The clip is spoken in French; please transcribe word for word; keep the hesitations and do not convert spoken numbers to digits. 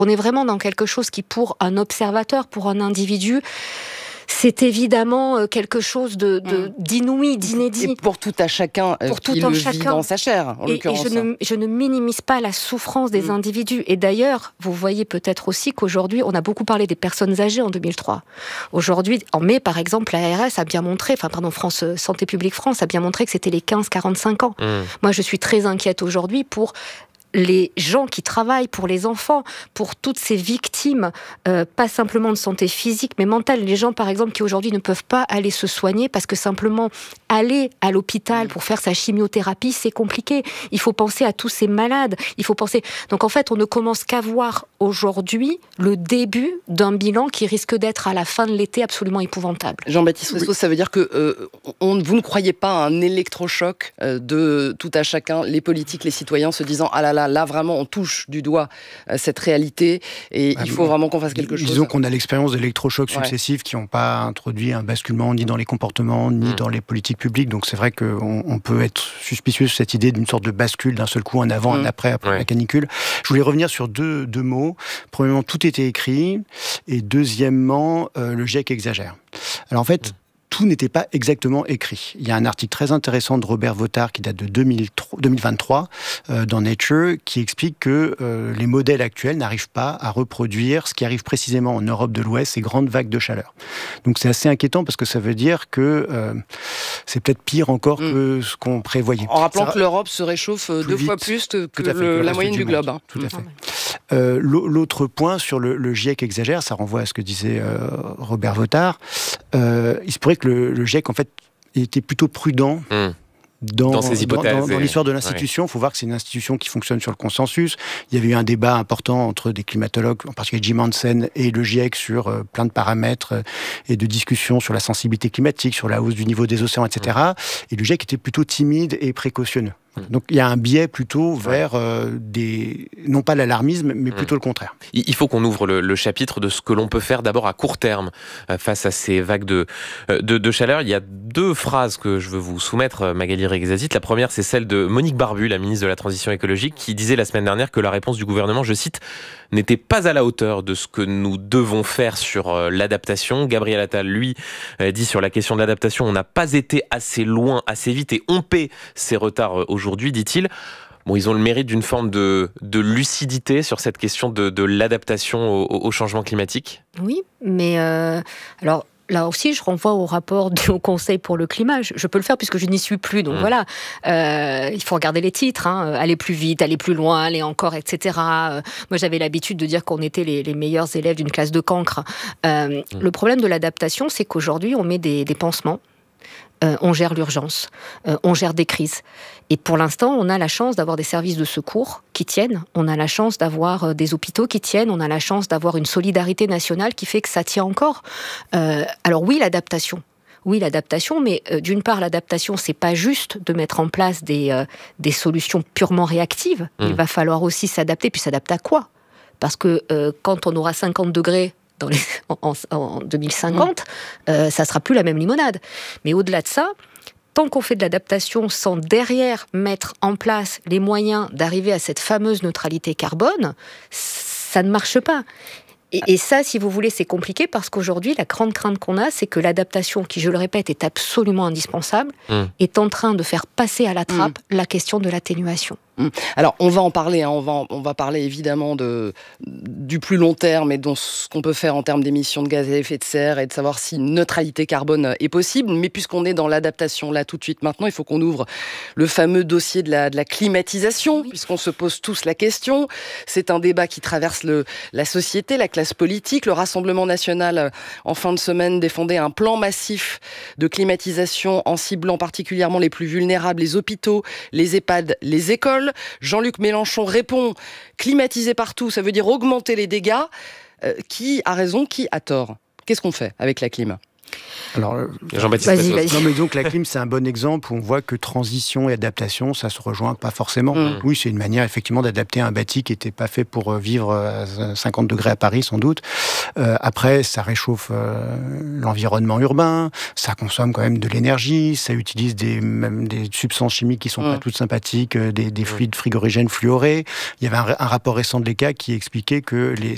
On est vraiment dans quelque chose qui, pour un observateur, pour un individu, c'est évidemment quelque chose de, de, mmh. d'inouï, d'inédit. Et pour tout à chacun pour qui tout le chacun. vit dans sa chair, en et, l'occurrence. Et je ne, je ne minimise pas la souffrance des mmh. individus. Et d'ailleurs, vous voyez peut-être aussi qu'aujourd'hui, on a beaucoup parlé des personnes âgées en deux mille trois. Aujourd'hui, en mai, par exemple, la A R S a bien montré, enfin, pardon, France, Santé publique France a bien montré que c'était les quinze à quarante-cinq ans. Mmh. Moi, je suis très inquiète aujourd'hui pour les gens qui travaillent, pour les enfants, pour toutes ces victimes, euh, pas simplement de santé physique, mais mentale. Les gens, par exemple, qui aujourd'hui ne peuvent pas aller se soigner parce que simplement aller à l'hôpital pour faire sa chimiothérapie, c'est compliqué. Il faut penser à tous ces malades. Il faut penser. Donc en fait, on ne commence qu'à voir aujourd'hui le début d'un bilan qui risque d'être à la fin de l'été absolument épouvantable. Jean-Baptiste Resseau, oui. Ça veut dire que euh, on, vous ne croyez pas à un électrochoc euh, de tout à chacun, les politiques, les citoyens se disant ah là là. Là, vraiment, on touche du doigt cette réalité et ah, il faut vraiment qu'on fasse quelque chose. Disons qu'on a l'expérience d'électrochocs successifs ouais. qui n'ont pas introduit un basculement ni dans les comportements, ni mmh. dans les politiques publiques. Donc c'est vrai qu'on on peut être suspicieux sur cette idée d'une sorte de bascule, d'un seul coup, un avant, mmh. un après, après ouais. la canicule. Je voulais revenir sur deux, deux mots. Premièrement, tout était écrit. Et deuxièmement, euh, le GIEC exagère. Alors en fait... Mmh. Tout n'était pas exactement écrit. Il y a un article très intéressant de Robert Votard qui date de deux mille vingt-trois euh, dans Nature qui explique que euh, les modèles actuels n'arrivent pas à reproduire ce qui arrive précisément en Europe de l'Ouest, ces grandes vagues de chaleur. Donc c'est assez inquiétant parce que ça veut dire que euh, c'est peut-être pire encore mmh. que ce qu'on prévoyait. En rappelant ça, que l'Europe se réchauffe deux vite, fois plus que, que le, le la moyenne du, du globe. Hein. Tout à fait. Euh, l'autre point sur le, le GIEC exagère, ça renvoie à ce que disait euh, Robert Votard. Euh, il se pourrait que le, le GIEC en fait était plutôt prudent. Mmh. Dans, dans ces hypothèses. Dans, dans, dans l'histoire de l'institution, il ouais. faut voir que c'est une institution qui fonctionne sur le consensus. Il y avait eu un débat important entre des climatologues, en particulier Jim Hansen et le GIEC, sur euh, plein de paramètres euh, et de discussions sur la sensibilité climatique, sur la hausse du niveau des océans, et cetera. Mmh. Et le GIEC était plutôt timide et précautionneux. Donc il y a un biais plutôt vers euh, des non pas l'alarmisme mais plutôt mmh. le contraire. Il faut qu'on ouvre le, le chapitre de ce que l'on peut faire d'abord à court terme euh, face à ces vagues de, de, de chaleur. Il y a deux phrases que je veux vous soumettre, Magali Reguezazit. La première, c'est celle de Monique Barbu, la ministre de la Transition écologique, qui disait la semaine dernière que la réponse du gouvernement, je cite, n'était pas à la hauteur de ce que nous devons faire sur euh, l'adaptation. Gabriel Attal, lui, euh, dit sur la question de l'adaptation, on n'a pas été assez loin, assez vite et on paie ces retards euh, aujourd'hui, dit-il. Bon, ils ont le mérite d'une forme de, de lucidité sur cette question de, de l'adaptation au, au changement climatique. Oui, mais euh, alors... Là aussi, je renvoie au rapport du Haut Conseil pour le climat. Je, je peux le faire puisque je n'y suis plus. Donc mmh. voilà, euh, il faut regarder les titres. Hein. Aller plus vite, aller plus loin, aller encore, et cetera. Euh, moi, j'avais l'habitude de dire qu'on était les, les meilleurs élèves d'une classe de cancre. Euh, mmh. Le problème de l'adaptation, c'est qu'aujourd'hui, on met des, des pansements. Euh, on gère l'urgence, euh, on gère des crises. Et pour l'instant, on a la chance d'avoir des services de secours qui tiennent, on a la chance d'avoir euh, des hôpitaux qui tiennent, on a la chance d'avoir une solidarité nationale qui fait que ça tient encore. Euh, alors oui, l'adaptation. Oui, l'adaptation, mais euh, d'une part, l'adaptation, c'est pas juste de mettre en place des, euh, des solutions purement réactives. Mmh. Il va falloir aussi s'adapter, puis s'adapter à quoi ? Parce que euh, quand on aura cinquante degrés Dans les, en, en deux mille cinquante, mmh. euh, ça sera plus la même limonade. Mais au-delà de ça, tant qu'on fait de l'adaptation sans derrière mettre en place les moyens d'arriver à cette fameuse neutralité carbone, ça ne marche pas. Et, et ça, si vous voulez, c'est compliqué parce qu'aujourd'hui, la grande crainte qu'on a, c'est que l'adaptation, qui, je le répète, est absolument indispensable, mmh. est en train de faire passer à la trappe mmh. la question de l'atténuation. Alors, on va en parler, hein, on, va en, on va parler évidemment de, du plus long terme et de ce qu'on peut faire en termes d'émissions de gaz à effet de serre et de savoir si une neutralité carbone est possible. Mais puisqu'on est dans l'adaptation là tout de suite maintenant, il faut qu'on ouvre le fameux dossier de la, de la climatisation, oui. puisqu'on se pose tous la question. C'est un débat qui traverse le, la société, la classe politique. Le Rassemblement national, en fin de semaine, défendait un plan massif de climatisation en ciblant particulièrement les plus vulnérables, les hôpitaux, les EHPAD, les écoles. Jean-Luc Mélenchon répond « climatiser partout, ça veut dire augmenter les dégâts euh, ». Qui a raison, qui a tort ? Qu'est-ce qu'on fait avec la clim ? Alors, Jean-Baptiste vas-y, vas-y. Non, mais donc la clim, c'est un bon exemple où on voit que transition et adaptation, ça se rejoint pas forcément. Mmh. Oui, c'est une manière effectivement d'adapter un bâti qui n'était pas fait pour vivre à cinquante degrés à Paris, sans doute. Euh, après, ça réchauffe euh, l'environnement urbain, ça consomme quand même de l'énergie, ça utilise des, même des substances chimiques qui sont mmh. pas toutes sympathiques, des, des fluides frigorigènes fluorés. Il y avait un, un rapport récent de l'E C A qui expliquait que les,